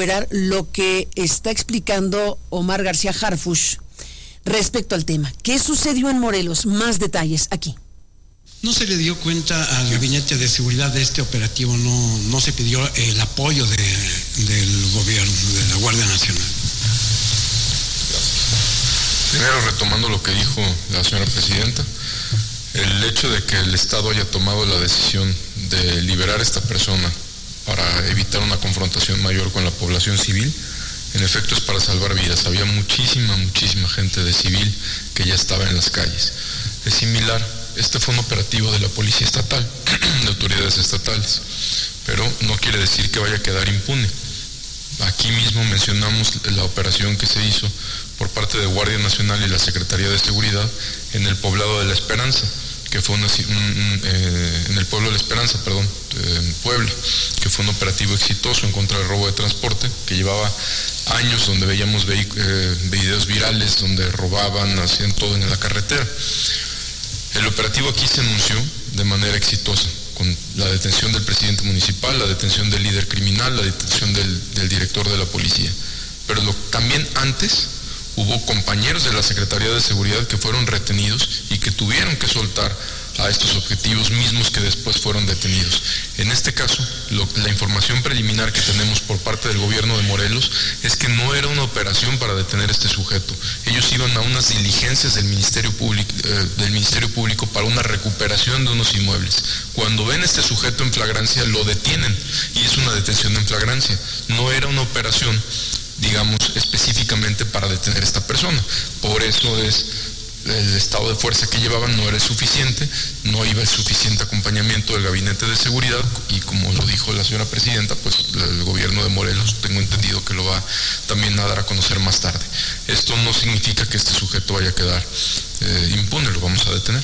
recuperar lo que está explicando Omar García Harfuch respecto al tema. ¿Qué sucedió en Morelos? Más detalles aquí. No se le dio cuenta al gabinete de seguridad de este operativo, no se pidió el apoyo del gobierno, de la Guardia Nacional. Primero, retomando lo que dijo la señora presidenta, el hecho de que el Estado haya tomado la decisión de liberar a esta persona para evitar una confrontación mayor con la población civil, en efecto es para salvar vidas. Había muchísima gente de civil que ya estaba en las calles. Es similar, este fue un operativo de la Policía Estatal, de autoridades estatales, pero no quiere decir que vaya a quedar impune. Aquí mismo mencionamos la operación que se hizo por parte de Guardia Nacional y la Secretaría de Seguridad en el poblado de La Esperanza, que fue en el pueblo de La Esperanza, en Puebla, que fue un operativo exitoso en contra del robo de transporte, que llevaba años, donde veíamos videos virales donde robaban, hacían todo en la carretera. El operativo aquí se anunció de manera exitosa, con la detención del presidente municipal, la detención del líder criminal, la detención del director de la policía. Pero también antes hubo compañeros de la Secretaría de Seguridad que fueron retenidos y que tuvieron que soltar a estos objetivos mismos que después fueron detenidos. En este caso, la información preliminar que tenemos por parte del gobierno de Morelos es que no era una operación para detener a este sujeto. Ellos iban a unas diligencias del Ministerio Público para una recuperación de unos inmuebles. Cuando ven a este sujeto en flagrancia, lo detienen y es una detención en flagrancia. No era una operación, digamos, específicamente para detener a esta persona. Por eso el estado de fuerza que llevaban no era suficiente, no iba el suficiente acompañamiento del gabinete de seguridad y, como lo dijo la señora presidenta, pues el gobierno de Morelos tengo entendido que lo va también a dar a conocer más tarde. Esto no significa que este sujeto vaya a quedar impune, lo vamos a detener.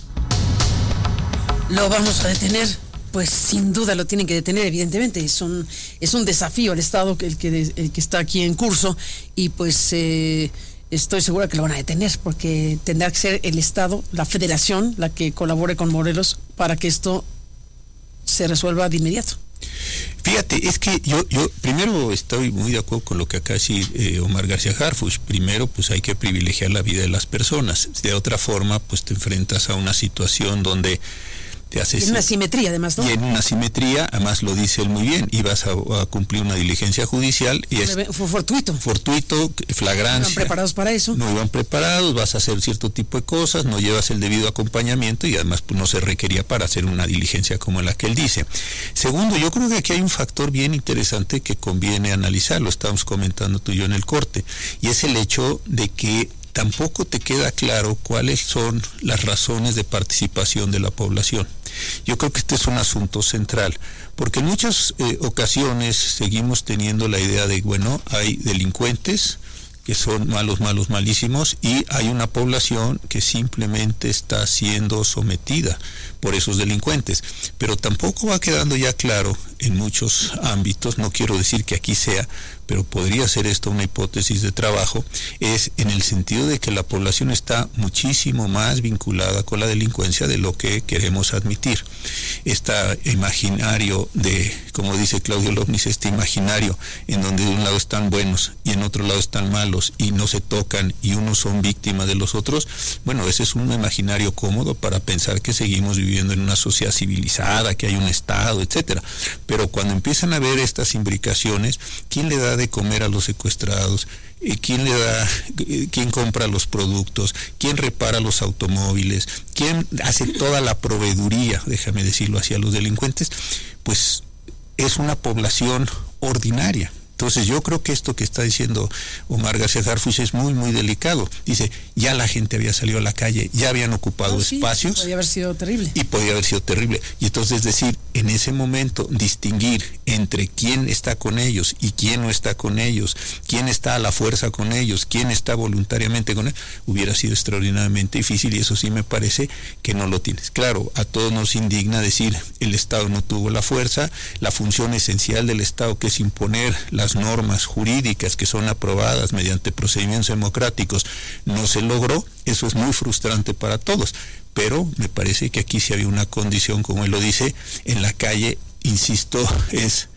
Lo vamos a detener. Pues sin duda lo tienen que detener, evidentemente. Es un desafío al Estado el que está aquí en curso, y pues estoy segura que lo van a detener, porque tendrá que ser el Estado, la Federación, la que colabore con Morelos para que esto se resuelva de inmediato. Fíjate, es que yo primero estoy muy de acuerdo con lo que acá dice Omar García Harfuch. Primero, pues hay que privilegiar la vida de las personas. De otra forma, pues te enfrentas a una situación donde en una asimetría, además, ¿no? Y en una asimetría, además lo dice él muy bien, ibas a cumplir una diligencia judicial y fue fortuito, flagrancia. No iban preparados para eso. No iban preparados, vas a hacer cierto tipo de cosas, no llevas el debido acompañamiento y además pues, no se requería para hacer una diligencia como la que él dice. Segundo, yo creo que aquí hay un factor bien interesante que conviene analizar, lo estábamos comentando tú y yo en el corte, y es el hecho de que tampoco te queda claro cuáles son las razones de participación de la población. Yo creo que este es un asunto central, porque en muchas ocasiones seguimos teniendo la idea de, bueno, hay delincuentes que son malísimos, y hay una población que simplemente está siendo sometida por esos delincuentes. Pero tampoco va quedando ya claro en muchos ámbitos, no quiero decir que aquí sea, pero podría ser esto una hipótesis de trabajo, es en el sentido de que la población está muchísimo más vinculada con la delincuencia de lo que queremos admitir. Este imaginario como dice Claudio Lovnis, este imaginario en donde de un lado están buenos y en otro lado están malos y no se tocan y unos son víctimas de los otros, bueno, ese es un imaginario cómodo para pensar que seguimos viviendo en una sociedad civilizada, que hay un Estado, etcétera. Pero cuando empiezan a ver estas imbricaciones, ¿quién le da de comer a los secuestrados? ¿Quién compra los productos? ¿Quién repara los automóviles? ¿Quién hace toda la proveeduría, déjame decirlo así, a los delincuentes? Pues es una población ordinaria. Entonces yo creo que esto que está diciendo Omar García Harfuch es muy, muy delicado. Dice, ya la gente había salido a la calle, ya habían ocupado espacios. Podía haber sido terrible. Y entonces, es decir, en ese momento, distinguir entre quién está con ellos y quién no está con ellos, quién está a la fuerza con ellos, quién está voluntariamente con ellos, hubiera sido extraordinariamente difícil, y eso sí me parece que no lo tienes. Claro, a todos nos indigna decir, el Estado no tuvo la fuerza, la función esencial del Estado, que es imponer las normas jurídicas que son aprobadas mediante procedimientos democráticos, no se logró. Eso es muy frustrante para todos, pero me parece que aquí sí había una condición, como él lo dice, en la calle, insisto, es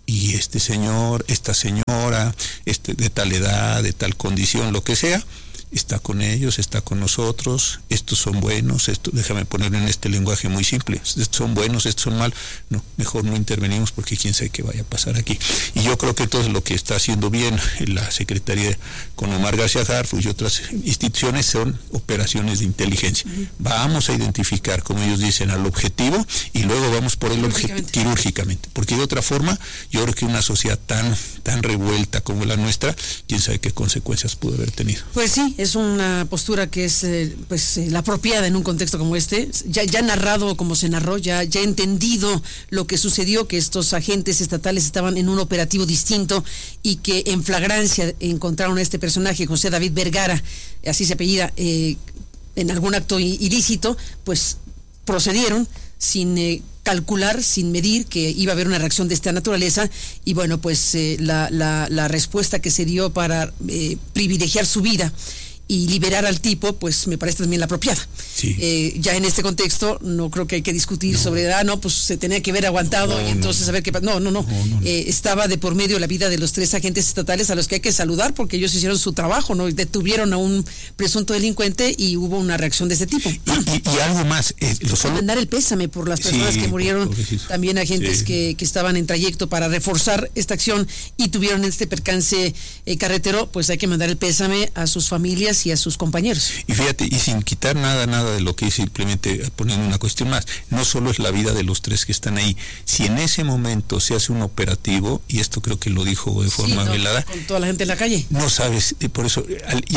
y este señor, esta señora, de tal edad, de tal condición, lo que sea, está con ellos, está con nosotros, estos son buenos, déjame ponerlo en este lenguaje muy simple, estos son buenos, estos son malos, no, mejor no intervenimos porque quién sabe qué vaya a pasar aquí. Y yo creo que entonces lo que está haciendo bien la Secretaría con Omar García Harfuch y otras instituciones son operaciones de inteligencia. Vamos a identificar, como ellos dicen, al objetivo y luego vamos por el objetivo quirúrgicamente, porque de otra forma yo creo que una sociedad tan revuelta como la nuestra, quién sabe qué consecuencias pudo haber tenido. Pues sí, es una postura que es la apropiada en un contexto como este, ya narrado como se narró, ya entendido lo que sucedió, que estos agentes estatales estaban en un operativo distinto y que en flagrancia encontraron a este personaje, José David Vergara, así se apellida, en algún acto ilícito, pues procedieron sin calcular, sin medir que iba a haber una reacción de esta naturaleza, y bueno, pues la respuesta que se dio para privilegiar su vida y liberar al tipo, pues me parece también la apropiada. Sí. Ya en este contexto no creo que hay que discutir sobre, pues se tenía que haber aguantado y entonces a ver qué pasa. No. Estaba de por medio la vida de los 3 agentes estatales a los que hay que saludar porque ellos hicieron su trabajo, ¿no? Detuvieron a un presunto delincuente y hubo una reacción de este tipo. Y algo más. Mandar el pésame por las personas que murieron, también agentes que estaban en trayecto para reforzar esta acción y tuvieron este percance carretero, pues hay que mandar el pésame a sus familias y a sus compañeros. Y fíjate, y sin quitar nada de lo que es, simplemente poniendo una cuestión más, no solo es la vida de los 3 que están ahí, si en ese momento se hace un operativo, y esto creo que lo dijo de forma velada, con toda la gente en la calle, no sabes, por eso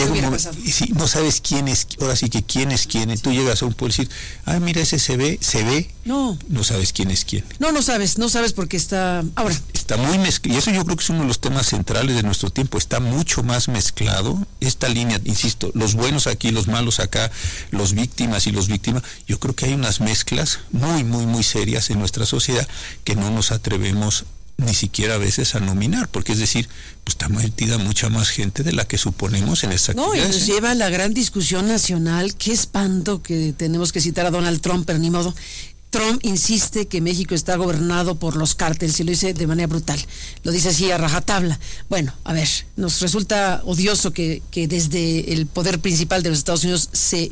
no sabes quién es, ahora sí que quién es quién, tú llegas a un pueblo y decir, mira, ese se ve, no sabes quién es quién. No sabes porque está muy mezclado, y eso yo creo que es uno de los temas centrales de nuestro tiempo, está mucho más mezclado, esta línea, insisto, los buenos aquí, los malos acá, los víctimas y los víctimas, yo creo que hay unas mezclas muy serias en nuestra sociedad que no nos atrevemos ni siquiera a veces a nominar, porque es decir, pues está metida mucha más gente de la que suponemos en esta actividad. Y nos lleva a la gran discusión nacional, qué espanto que tenemos que citar a Donald Trump, pero ni modo. Trump insiste que México está gobernado por los cárteles y lo dice de manera brutal, lo dice así a rajatabla. Bueno, a ver, nos resulta odioso que desde el poder principal de los Estados Unidos se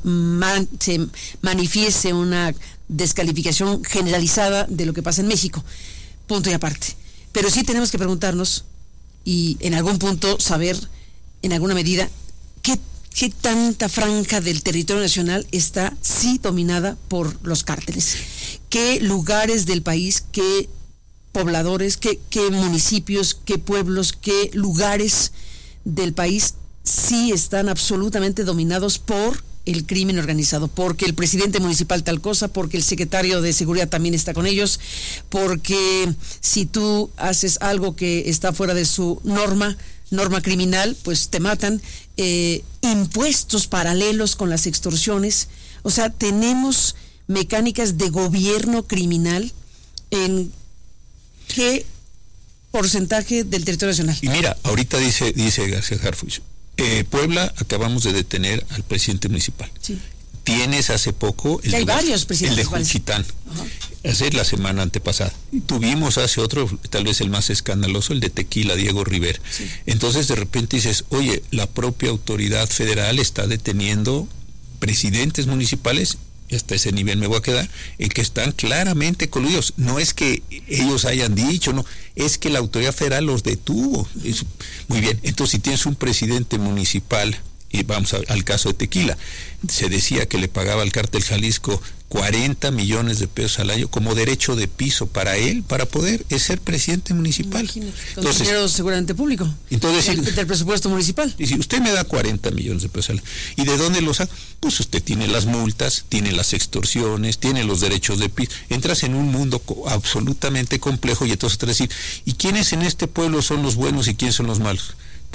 manifieste una descalificación generalizada de lo que pasa en México, punto y aparte. Pero sí tenemos que preguntarnos y en algún punto saber, en alguna medida, qué tanta franja del territorio nacional está sí dominada por los cárteles, qué lugares del país, qué pobladores, qué municipios, qué pueblos, qué lugares del país sí están absolutamente dominados por el crimen organizado, porque el presidente municipal tal cosa, porque el secretario de seguridad también está con ellos, porque si tú haces algo que está fuera de su norma criminal, pues te matan, impuestos paralelos con las extorsiones, o sea, tenemos mecánicas de gobierno criminal en qué porcentaje del territorio nacional. Y mira, ahorita dice García Harfuch, Puebla acabamos de detener al presidente municipal. Sí. Tienes hace poco hay varios presidentes, el de Juchitán, hace la semana antepasada. Tuvimos hace otro, tal vez el más escandaloso, el de Tequila, Diego Rivera. Sí. Entonces de repente dices, oye, la propia autoridad federal está deteniendo presidentes municipales, y hasta ese nivel me voy a quedar, en que están claramente coludidos. No es que ellos hayan dicho, no, es que la autoridad federal los detuvo. Muy bien, entonces si tienes un presidente municipal, y vamos al caso de Tequila, se decía que le pagaba al cártel Jalisco 40 millones de pesos al año como derecho de piso para él, para poder ser presidente municipal. Imagínate, entonces, con dinero seguramente público, entonces, del presupuesto municipal. Y si usted me da 40 millones de pesos al año, ¿y de dónde los saca? Pues usted tiene las multas, tiene las extorsiones, tiene los derechos de piso, entras en un mundo absolutamente complejo y entonces te decir, ¿y quiénes en este pueblo son los buenos y quiénes son los malos?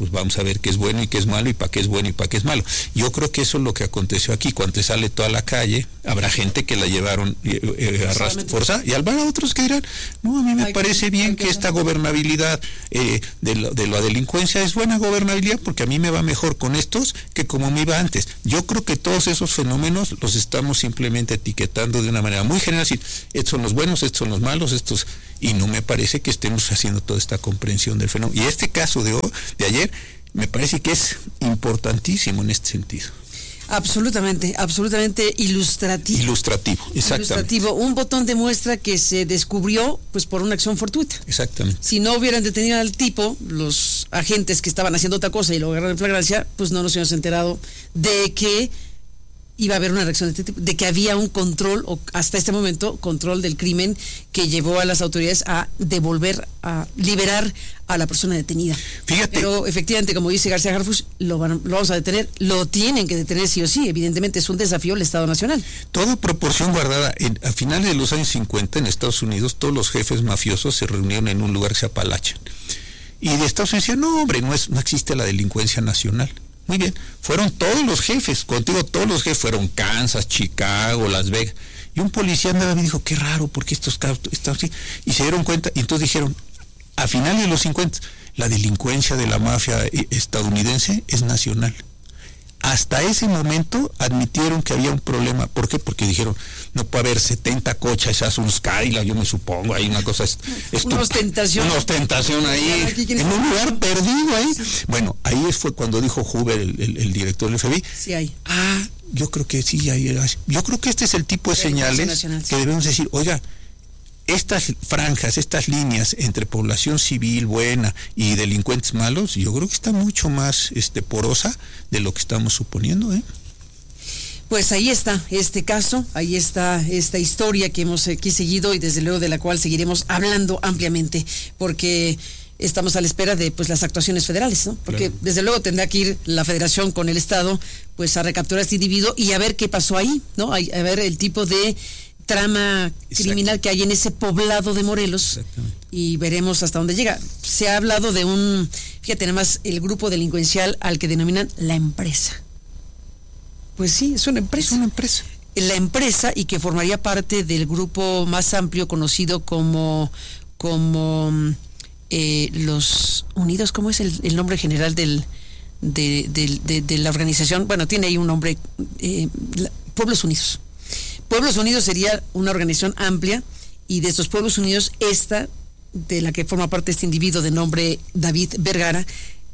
pues vamos a ver qué es bueno y qué es malo, y para qué es bueno y para qué es malo. Yo creo que eso es lo que aconteció aquí. Cuando te sale toda la calle, habrá gente que la llevaron forzada, y habrá otros que dirán, no, a mí me parece bien que esta gobernabilidad de la delincuencia es buena gobernabilidad, porque a mí me va mejor con estos que como me iba antes. Yo creo que todos esos fenómenos los estamos simplemente etiquetando de una manera muy general, así, estos son los buenos, estos son los malos, estos, y no me parece que estemos haciendo toda esta comprensión del fenómeno. Y este caso de ayer me parece que es importantísimo en este sentido. Absolutamente ilustrativo. Exactamente. Un botón de muestra que se descubrió pues por una acción fortuita. Exactamente. Si no hubieran detenido al tipo, los agentes que estaban haciendo otra cosa y lo agarraron en flagrancia, pues no nos hubiéramos enterado de que iba a haber una reacción de este tipo, de que había un control, o hasta este momento, control del crimen que llevó a las autoridades a liberar a la persona detenida. Fíjate. Pero efectivamente, como dice García Harfuch, lo vamos a detener, lo tienen que detener sí o sí, evidentemente es un desafío al Estado Nacional. Toda proporción guardada, a finales de los años 50 en Estados Unidos, todos los jefes mafiosos se reunieron en un lugar que se llama Appalachian. Y de Estados Unidos decían, no hombre, no existe la delincuencia nacional. Muy bien, fueron todos los jefes, contigo todos los jefes, fueron Kansas, Chicago, Las Vegas, y un policía andaba y dijo, qué raro, porque estos casos están así, y se dieron cuenta, y entonces dijeron, a finales de los 50, la delincuencia de la mafia estadounidense es nacional. Hasta ese momento admitieron que había un problema. ¿Por qué? Porque dijeron, no puede haber 70 coches, unos Cadillac, yo me supongo, hay una cosa una ostentación ahí, en un lugar perdido ahí. Bueno, ahí fue cuando dijo Hoover, el director del FBI. Sí hay. Yo creo que sí hay. Yo creo que este es el tipo de señales que debemos decir, oiga, estas franjas, estas líneas entre población civil buena y delincuentes malos, yo creo que está mucho más porosa de lo que estamos suponiendo, ¿eh? Pues ahí está este caso, ahí está esta historia que hemos aquí seguido y desde luego de la cual seguiremos hablando ampliamente, porque estamos a la espera de pues las actuaciones federales, ¿no? Porque claro, desde luego tendrá que ir la Federación con el Estado pues a recapturar a este individuo y a ver qué pasó ahí, ¿no? A ver el tipo de trama criminal que hay en ese poblado de Morelos. Y veremos hasta dónde llega. Se ha hablado de fíjate nada más, el grupo delincuencial al que denominan la empresa. Pues sí, es una empresa. Es una empresa. La empresa, y que formaría parte del grupo más amplio conocido como los Unidos. ¿Cómo es el nombre general de la organización? Bueno, tiene ahí un nombre, Pueblos Unidos. Pueblos Unidos sería una organización amplia, y de estos Pueblos Unidos, esta de la que forma parte este individuo de nombre David Vergara,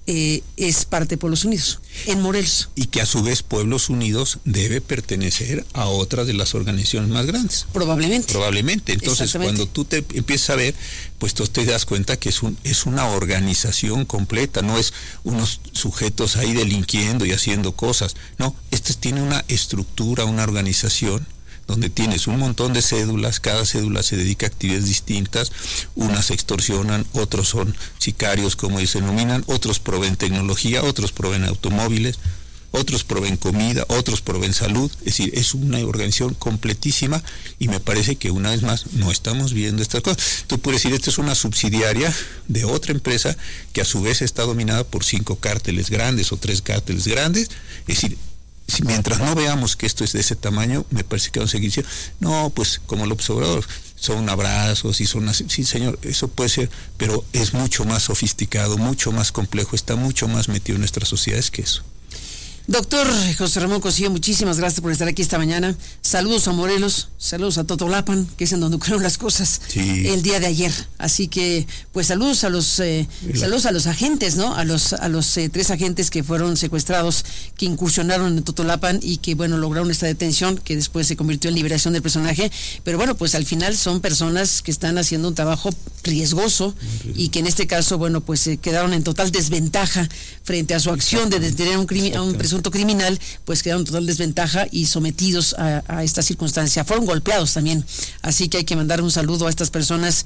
es parte de Pueblos Unidos, en Morelos. Y que a su vez Pueblos Unidos debe pertenecer a otra de las organizaciones más grandes. Probablemente. Entonces, cuando tú te empiezas a ver, pues tú te das cuenta que es una organización completa, no es unos sujetos ahí delinquiendo y haciendo cosas. No, tiene una estructura, una organización, donde tienes un montón de cédulas, cada cédula se dedica a actividades distintas, unas extorsionan, otros son sicarios, como ellos se denominan, otros proveen tecnología, otros proveen automóviles, otros proveen comida, otros proveen salud. Es decir, es una organización completísima, y me parece que una vez más no estamos viendo estas cosas. Tú puedes decir, esta es una subsidiaria de otra empresa que a su vez está dominada por 5 cárteles grandes o 3 cárteles grandes. Es decir, mientras no veamos que esto es de ese tamaño, me parece que vamos a seguir diciendo, no, pues como López Obrador, son abrazos y son así. Sí, señor, eso puede ser, pero es mucho más sofisticado, mucho más complejo, está mucho más metido en nuestras sociedades que eso. Doctor José Ramón Cosío, muchísimas gracias por estar aquí esta mañana. Saludos a Morelos, saludos a Totolapan, que es en donde ocurrieron las cosas el día de ayer. Así que, pues saludos a los agentes, ¿no? A los 3 agentes que fueron secuestrados, que incursionaron en Totolapan y que, bueno, lograron esta detención, que después se convirtió en liberación del personaje. Pero bueno, pues al final son personas que están haciendo un trabajo riesgoso y que en este caso, bueno, pues quedaron en total desventaja frente a su acción de detener a un presunto criminal, pues quedaron en total desventaja y sometidos a esta circunstancia. Fueron golpeados también, así que hay que mandar un saludo a estas personas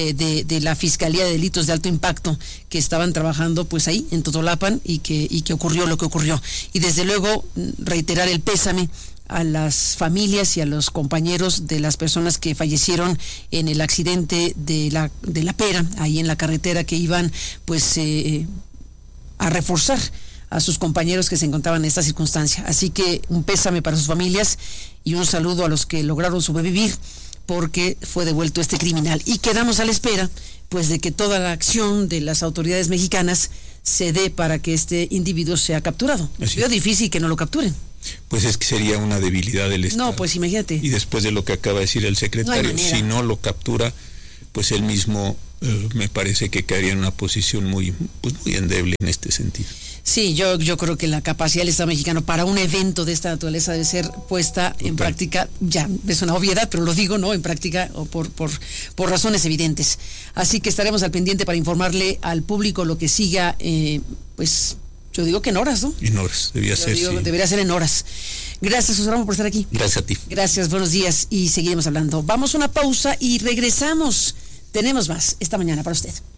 de la Fiscalía de Delitos de Alto Impacto que estaban trabajando pues ahí en Totolapan y que ocurrió lo que ocurrió. Y desde luego reiterar el pésame a las familias y a los compañeros de las personas que fallecieron en el accidente de la Pera, ahí en la carretera, que iban pues a reforzar a sus compañeros que se encontraban en esta circunstancia. Así que un pésame para sus familias y un saludo a los que lograron sobrevivir, porque fue devuelto este criminal. Y quedamos a la espera, pues, de que toda la acción de las autoridades mexicanas se dé para que este individuo sea capturado. Es difícil que no lo capturen. Pues es que sería una debilidad del Estado. No, pues imagínate. Y después de lo que acaba de decir el secretario, si no lo captura, pues él mismo me parece que caería en una posición muy endeble en este sentido. Sí, yo creo que la capacidad del Estado mexicano para un evento de esta naturaleza debe ser puesta en práctica, ya es una obviedad, pero lo digo, ¿no? En práctica o por razones evidentes. Así que estaremos al pendiente para informarle al público lo que siga, pues yo digo que en horas, ¿no? En horas, debería ser en horas. Gracias, José Ramón, por estar aquí. Gracias a ti. Gracias, buenos días y seguiremos hablando. Vamos a una pausa y regresamos. Tenemos más esta mañana para usted.